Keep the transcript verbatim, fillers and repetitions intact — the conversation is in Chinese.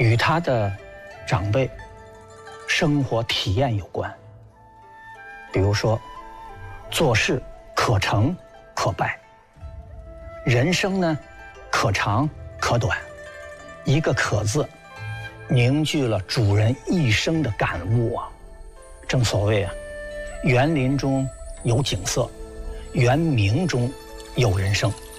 与他的长辈生活体验有关。比如说，做事可成可败，人生呢可长可短，一个可字凝聚了主人一生的感悟啊。正所谓啊，园林中有景色，园明中有人生。